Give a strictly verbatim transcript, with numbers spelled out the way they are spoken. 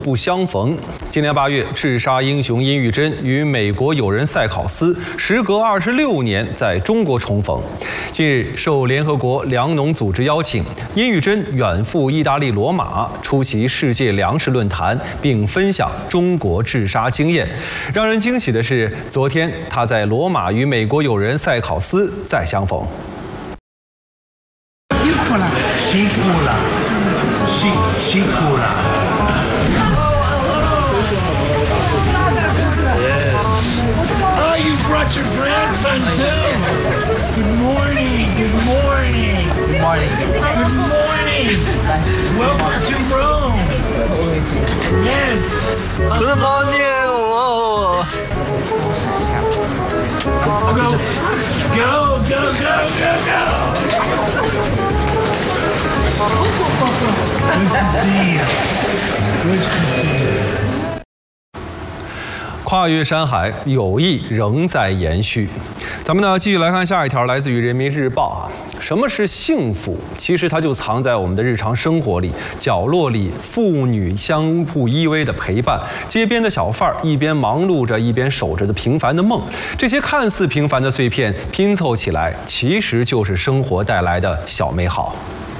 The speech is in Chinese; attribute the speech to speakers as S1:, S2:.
S1: 不相逢。今年八月，治沙英雄殷玉珍与美国友人塞考斯时隔二十六年在中国重逢。近日，受联合国粮农组织邀请，殷玉珍远赴意大利罗马出席世界粮食论坛，并分享中国治沙经验。让人惊喜的是，昨天他在罗马与美国友人塞考斯再相逢。
S2: 辛苦了，辛苦了，辛辛苦了。 Oh, you brought your grandson too. Good morning. Good morning. Good morning. Good morning. Welcome to Rome. Yes.
S3: Good morning. Whoa.
S2: Go, go, go, go, go, go. Good to see you. Good to see you.
S1: 跨越山海，友谊仍在延续。咱们呢，继续来看下一条，来自于人民日报啊。什么是幸福？其实它就藏在我们的日常生活里，角落里父女相互依偎的陪伴，街边的小贩一边忙碌着，一边守着的平凡的梦。这些看似平凡的碎片拼凑起来，其实就是生活带来的小美好。